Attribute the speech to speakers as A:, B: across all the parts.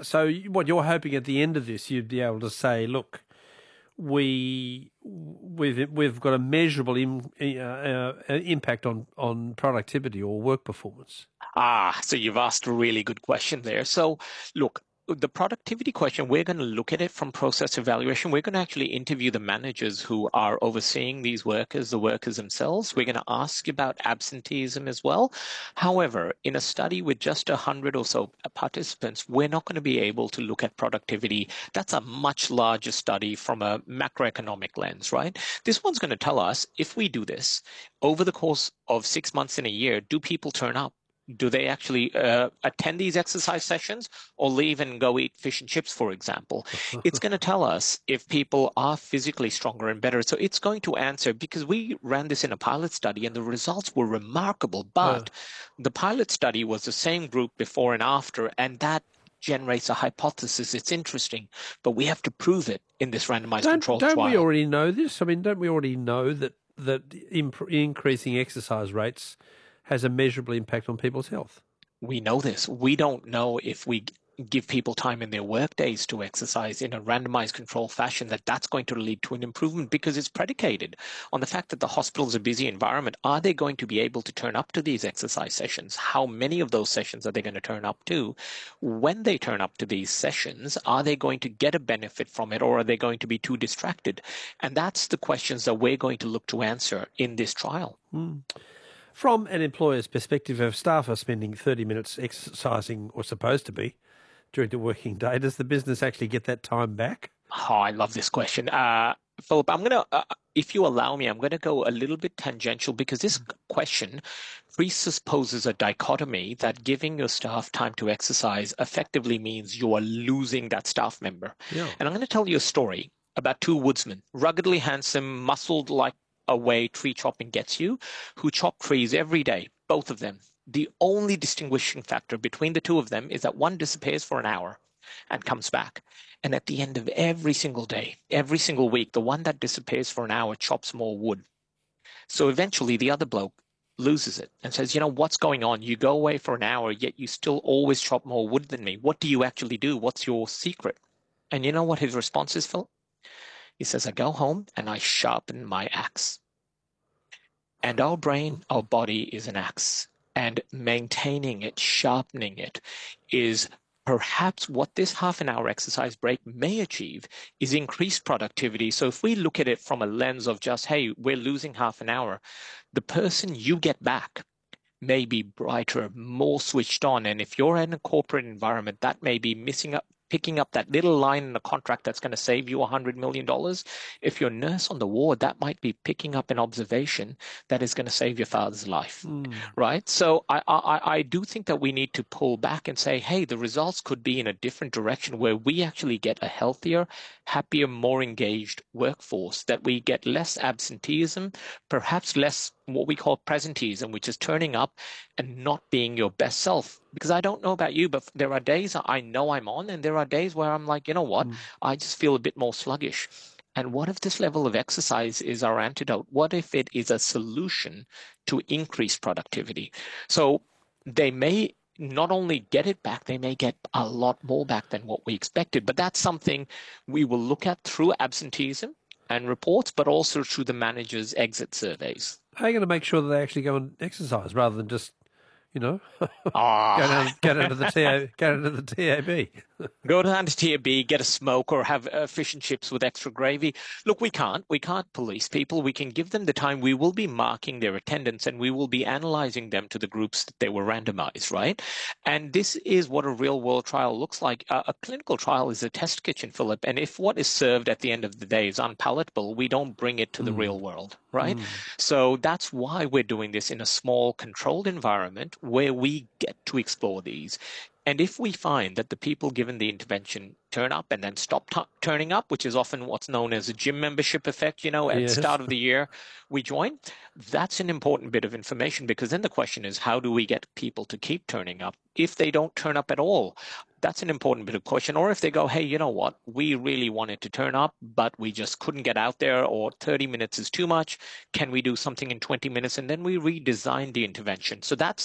A: what you're hoping at the end of this, you'd be able to say, look, we've got a measurable impact on productivity or work performance.
B: So you've asked a really good question there. So look, the productivity question, we're going to look at it from process evaluation. We're going to actually interview the managers who are overseeing these workers, the workers themselves. We're going to ask about absenteeism as well. However, in a study with just 100 or so participants, we're not going to be able to look at productivity. That's a much larger study from a macroeconomic lens, right? This one's going to tell us, if we do this over the course of 6 months in a year, do people turn up? Do they actually attend these exercise sessions or leave and go eat fish and chips, for example? It's going to tell us if people are physically stronger and better. So it's going to answer, because we ran this in a pilot study and the results were remarkable. But the pilot study was the same group before and after, and that generates a hypothesis. It's interesting, but we have to prove it in this randomized controlled trial.
A: Don't we already know this? I mean, don't we already know that increasing exercise rates has a measurable impact on people's health?
B: We know this. We don't know if we give people time in their work days to exercise in a randomized control fashion that's going to lead to an improvement, because it's predicated on the fact that the hospital is a busy environment. Are they going to be able to turn up to these exercise sessions? How many of those sessions are they going to turn up to? When they turn up to these sessions, are they going to get a benefit from it, or are they going to be too distracted? And that's the questions that we're going to look to answer in this trial.
A: From an employer's perspective, if staff are spending 30 minutes exercising, or supposed to be, during the working day, does the business actually get that time back?
B: Oh, I love this question. Philip, I'm going to, if you allow me, I'm going to go a little bit tangential, because this question presupposes a dichotomy that giving your staff time to exercise effectively means you are losing that staff member.
A: Yeah.
B: And I'm going to tell you a story about two woodsmen, ruggedly handsome, muscled like a way tree chopping gets you, who chop trees every day, both of them. The only distinguishing factor between the two of them is that one disappears for an hour and comes back. And at the end of every single day, every single week, the one that disappears for an hour chops more wood. So eventually the other bloke loses it and says, what's going on? You go away for an hour, yet you still always chop more wood than me. What do you actually do? What's your secret? And you know what his response is, Phil? He says, I go home and I sharpen my axe. And our brain, our body is an axe. And maintaining it, sharpening it, is perhaps what this half an hour exercise break may achieve, is increased productivity. So if we look at it from a lens of just, hey, we're losing half an hour, the person you get back may be brighter, more switched on. And if you're in a corporate environment, that may be picking up that little line in the contract that's going to save you $100 million. If you're a nurse on the ward, that might be picking up an observation that is going to save your father's life, right? So I do think that we need to pull back and say, hey, the results could be in a different direction, where we actually get a healthier, happier, more engaged workforce, that we get less absenteeism, perhaps less what we call presenteeism, which is turning up and not being your best self. Because I don't know about you, but there are days I know I'm on, and there are days where I'm like, you know what, I just feel a bit more sluggish. And what if this level of exercise is our antidote? What if it is a solution to increase productivity? So they may not only get it back, they may get a lot more back than what we expected. But that's something we will look at through absenteeism and reports, but also through the manager's exit surveys.
A: How are you going to make sure that they actually go and exercise rather than just, go down to the TAB?
B: Go down to TAB, get a smoke, or have fish and chips with extra gravy. Look, we can't police people. We can give them the time. We will be marking their attendance, and we will be analyzing them to the groups that they were randomized, right? And this is what a real-world trial looks like. A clinical trial is a test kitchen, Philip. And if what is served at the end of the day is unpalatable, we don't bring it to the real world, right? So that's why we're doing this in a small, controlled environment where we get to explore these. And if we find that the people given the intervention turn up and then stop turning up, which is often what's known as a gym membership effect, at the start of the year we join, that's an important bit of information, because then the question is, how do we get people to keep turning up? If they don't turn up at all, that's an important bit of question. Or if they go, hey, you know what, we really wanted to turn up, but we just couldn't get out there, or 30 minutes is too much. Can we do something in 20 minutes? And then we redesign the intervention. So that's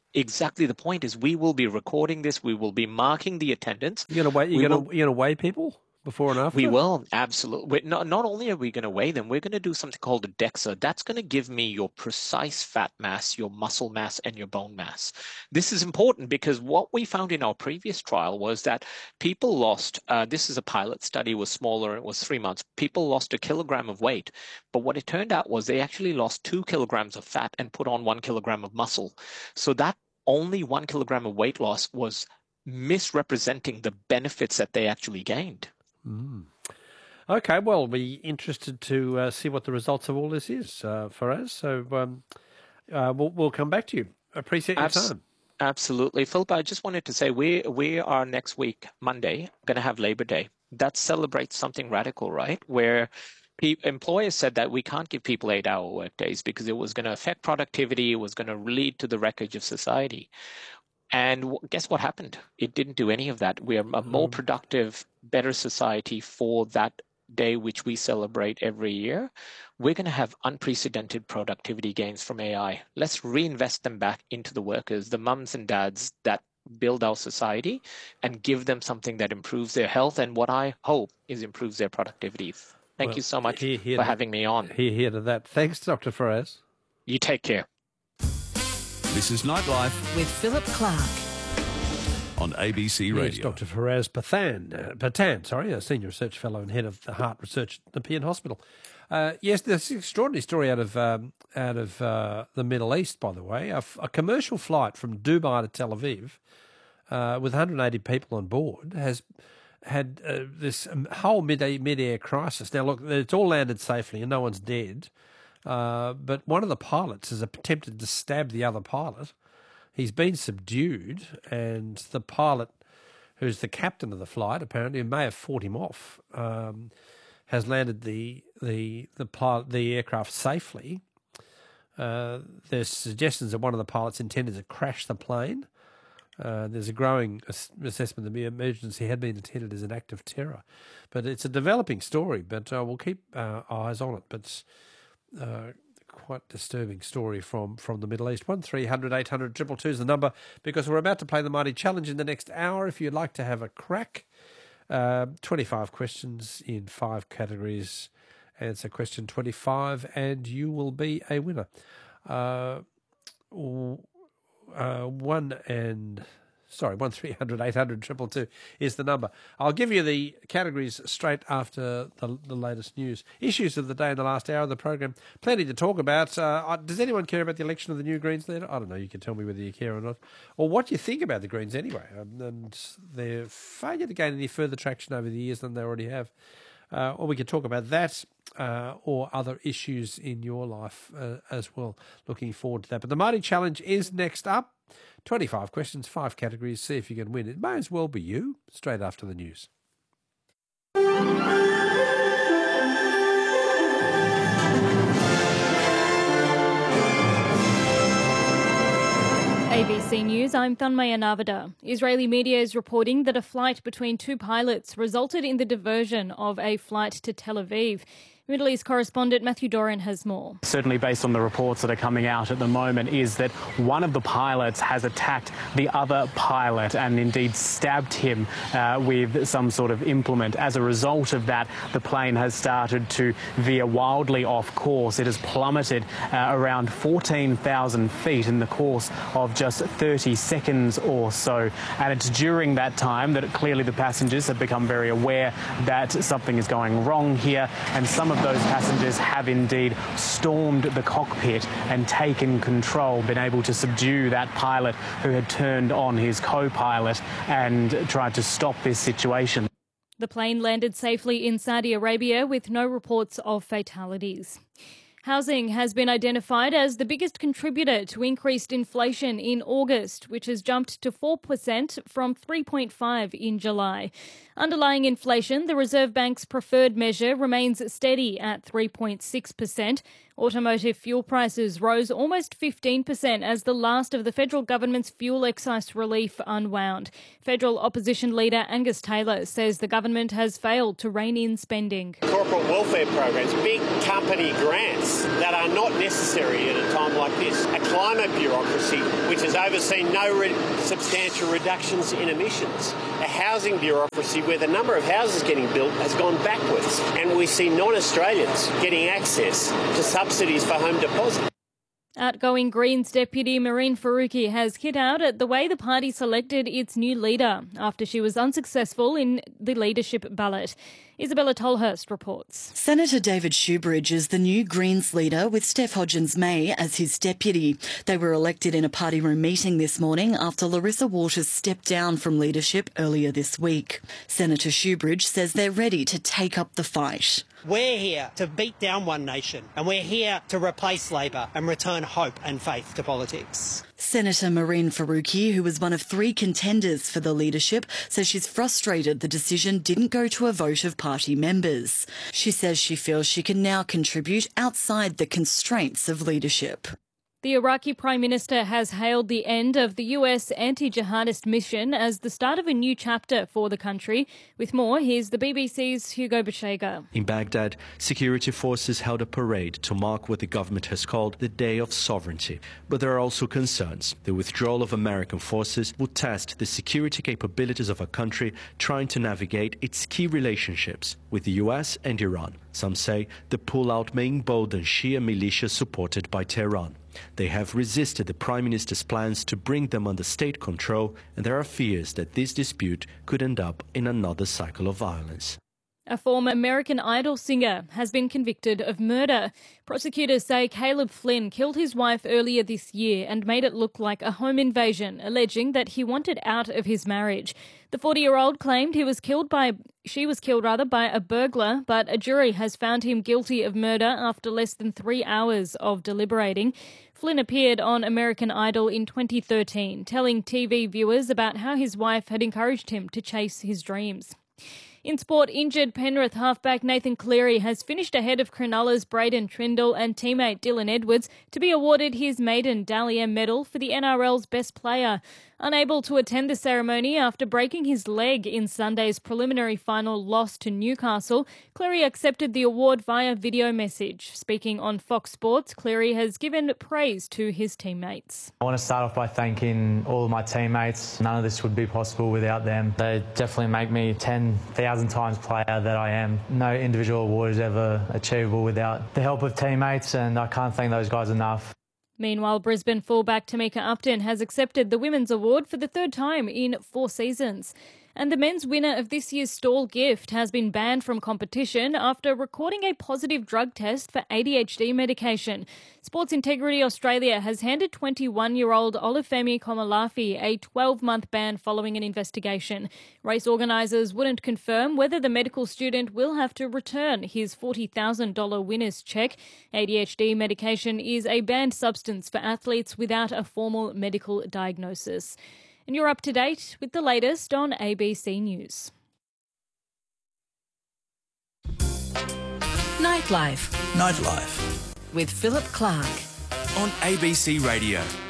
B: exactly the point is we will be recording this. We will be marking the attendance.
A: You're gonna weigh. You're gonna weigh people before and after.
B: We will, absolutely. Not only are we going to weigh them, we're going to do something called a DEXA. That's going to give me your precise fat mass, your muscle mass, and your bone mass. This is important because what we found in our previous trial was that people lost, this is a pilot study, was smaller, it was 3 months. People lost 1 kilogram of weight. But what it turned out was they actually lost 2 kilograms of fat and put on 1 kilogram of muscle. So that only 1 kilogram of weight loss was misrepresenting the benefits that they actually gained.
A: Mm. Okay, well, we'll be interested to see what the results of all this is for us. So we'll come back to you. Appreciate your time.
B: Absolutely. Philip, I just wanted to say we are next week, Monday, going to have Labor Day. That celebrates something radical, right? Where employers said that we can't give people 8-hour work days because it was going to affect productivity. It was going to lead to the wreckage of society. And guess what happened? It didn't do any of that. We are a more productive, better society for that day, which we celebrate every year. We're going to have unprecedented productivity gains from AI. Let's reinvest them back into the workers, the mums and dads that build our society, and give them something that improves their health and what I hope is improves their productivity. Thank you so much for having me on.
A: Hear to that. Thanks, Dr. Feraz.
B: You take care.
C: This is Nightlife
D: with Philip Clark
C: on ABC Radio.
A: Yes, Dr. Feraz Patan, a senior research fellow and head of the heart research at the Nepean Hospital. Yes, this extraordinary story out of the Middle East, by the way. A commercial flight from Dubai to Tel Aviv with 180 people on board has had this whole mid-air crisis. Now, look, it's all landed safely and no one's dead. But one of the pilots has attempted to stab the other pilot. He's been subdued, and the pilot, who's the captain of the flight, apparently, who may have fought him off, has landed the aircraft safely. There's suggestions that one of the pilots intended to crash the plane. There's a growing assessment that the emergency had been intended as an act of terror. But it's a developing story, but we'll keep our eyes on it. But quite disturbing story from the Middle East. 1300 800 222 is the number, because we're about to play the Mighty Challenge in the next hour. If you'd like to have a crack, 25 questions in 5 categories. Answer question 25 and you will be a winner. 1300 800 222 is the number. I'll give you the categories straight after the latest news. Issues of the day in the last hour of the program. Plenty to talk about. Does anyone care about the election of the new Greens leader? I don't know. You can tell me whether you care or not, or what you think about the Greens anyway, and their failure to gain any further traction over the years than they already have. Or we could talk about that or other issues in your life as well. Looking forward to that. But the Mighty Challenge is next up. 25 questions, 5 categories. See if you can win. It may as well be you. Straight after the news.
E: ABC News, I'm Thanmaya Navada. Israeli media is reporting that a flight between 2 pilots resulted in the diversion of a flight to Tel Aviv. Middle East correspondent Matthew Doran has more.
F: Certainly based on the reports that are coming out at the moment is that one of the pilots has attacked the other pilot and indeed stabbed him with some sort of implement. As a result of that, the plane has started to veer wildly off course. It has plummeted around 14,000 feet in the course of just 30 seconds or so. And it's during that time that clearly the passengers have become very aware that something is going wrong here, and some of those passengers have indeed stormed the cockpit and taken control, been able to subdue that pilot who had turned on his co-pilot and tried to stop this situation.
E: The plane landed safely in Saudi Arabia with no reports of fatalities. Housing has been identified as the biggest contributor to increased inflation in August, which has jumped to 4% from 3.5% in July. Underlying inflation, the Reserve Bank's preferred measure, remains steady at 3.6%, Automotive fuel prices rose almost 15% as the last of the federal government's fuel excise relief unwound. Federal opposition leader Angus Taylor says the government has failed to rein in spending.
D: Corporate welfare programs, big company grants that are not necessary at a time like this. A climate bureaucracy which has overseen no substantial reductions in emissions. A housing bureaucracy where the number of houses getting built has gone backwards. And we see non-Australians getting access to subsidies for home deposit.
E: Outgoing Greens deputy Mehreen Faruqi has hit out at the way the party selected its new leader after she was unsuccessful in the leadership ballot. Isabella Tolhurst reports.
G: Senator David Shoebridge is the new Greens leader with Steph Hodgins-May as his deputy. They were elected in a party room meeting this morning after Larissa Waters stepped down from leadership earlier this week. Senator Shoebridge says they're ready to take up the fight.
H: We're here to beat down One Nation, and we're here to replace Labor and return hope and faith to politics.
G: Senator Mehreen Faruqi, who was one of 3 contenders for the leadership, says she's frustrated the decision didn't go to a vote of party members. She says she feels she can now contribute outside the constraints of leadership.
E: The Iraqi Prime Minister has hailed the end of the US anti-jihadist mission as the start of a new chapter for the country. With more, here's the BBC's Hugo Bashega.
I: In Baghdad, security forces held a parade to mark what the government has called the Day of Sovereignty. But there are also concerns. The withdrawal of American forces will test the security capabilities of a country trying to navigate its key relationships with the US and Iran. Some say the pullout may embolden Shia militias supported by Tehran. They have resisted the Prime Minister's plans to bring them under state control, and there are fears that this dispute could end up in another cycle of violence.
E: A former American Idol singer has been convicted of murder. Prosecutors say Caleb Flynn killed his wife earlier this year and made it look like a home invasion, alleging that he wanted out of his marriage. The 40-year-old claimed she was killed by a burglar, but a jury has found him guilty of murder after less than 3 hours of deliberating. Flynn appeared on American Idol in 2013, telling TV viewers about how his wife had encouraged him to chase his dreams. In sport, injured Penrith halfback Nathan Cleary has finished ahead of Cronulla's Braden Trindle and teammate Dylan Edwards to be awarded his maiden Dally M medal for the NRL's best player. Unable to attend the ceremony after breaking his leg in Sunday's preliminary final loss to Newcastle, Cleary accepted the award via video message. Speaking on Fox Sports, Cleary has given praise to his teammates.
J: I want to start off by thanking all of my teammates. None of this would be possible without them. They definitely make me 10,000 times player that I am. No individual award is ever achievable without the help of teammates, and I can't thank those guys enough.
E: Meanwhile, Brisbane fullback Tamika Upton has accepted the Women's Award for the 3rd time in 4 seasons. And the men's winner of this year's Stall gift has been banned from competition after recording a positive drug test for ADHD medication. Sports Integrity Australia has handed 21-year-old Olufemi Komolafi a 12-month ban following an investigation. Race organisers wouldn't confirm whether the medical student will have to return his $40,000 winner's cheque. ADHD medication is a banned substance for athletes without a formal medical diagnosis. And you're up to date with the latest on ABC News.
K: Nightlife.
C: Nightlife
K: With Philip Clark.
C: on ABC Radio.